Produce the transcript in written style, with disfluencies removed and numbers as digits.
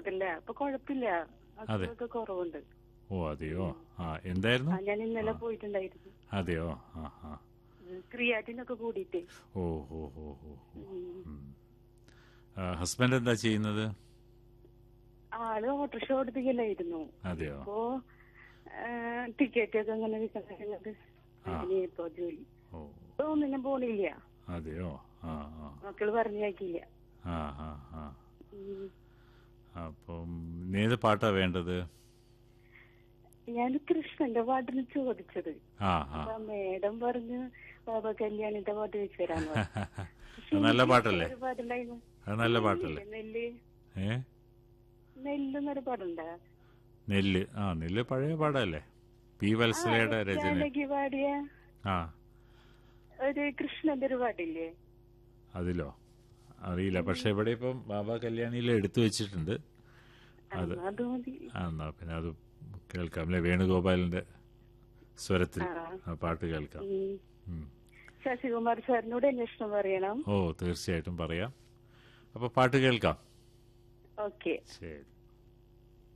ചെറുപ്പത്തില്ല. അപ്പൊ കുഴപ്പമില്ല, അതെ. അസുഖമൊക്കെ കുറവുണ്ട്. ഓ അതെയോ. എന്തായിരുന്നു? ഞാൻ ഇന്നലെ പോയിട്ടുണ്ടായിരുന്നു. അതെയോ. ആ ആ. ക്രിയാറ്റിനൊക്കെ കൂടിയിട്ട്. ഓ ഓ ഓ ഓ. ഹസ്ബൻഡ് എന്താ ചെയ്യുന്നത്? ആള് ഓട്ടോറിക്ഷ ഓടിപ്പിക്കലായിരുന്നു. അതെയോ. ഇപ്പോ ടിക്കറ്റ് ഒക്കെ അങ്ങനെ വിൽക്കുന്നത് ഇപ്പൊ ജോലി. ഇപ്പൊ ഒന്നിനും പോണില്ല. അതെയോ. ആ ആ. മക്കള് പറഞ്ഞേക്കില്ല. ആ ആ ആ. അപ്പം ഏത് പാട്ടാ വേണ്ടത്? ഞാൻ കൃഷ്ണന്റെ പാട്ടിന് ചോദിച്ചത്. ആ ആ. മേഡം പറഞ്ഞു ബാബ കല്യാണിന്റെ പാട്ട് വെച്ച് തരാന്ന്. നല്ല പാട്ടല്ലേ? പാട്ടുണ്ടായിരുന്നു. അത് നല്ല പാട്ടല്ലേ? നെല്ല് ഏ നെല്ലെന്നൊരു പാടുണ്ടാ? നെല്ല്. ആ നെല്ല് പഴയ പാടല്ലേ? പി വത്സലയുടെ രചന. പാടിയ ആ ഒരു കൃഷ്ണന്റെ ഒരു പാട്ടില്ലേ? അതിലോ അറിയില്ല. പക്ഷെ ഇവിടെ ഇപ്പം ബാബ കല്യാണിയിൽ എടുത്തു വെച്ചിട്ടുണ്ട്. അത് എന്നാ പിന്നെ അത് കേൾക്കാം അല്ലെ? വേണുഗോപാലിന്റെ സ്വരത്തിൽ ആ പാട്ട് കേൾക്കാം. ശശികുമാർ സാറിനോട് അന്വേഷണം പറയണം. ഓ തീർച്ചയായിട്ടും പറയാം. അപ്പൊ പാട്ട് കേൾക്കാം. ഓക്കെ, ശരി.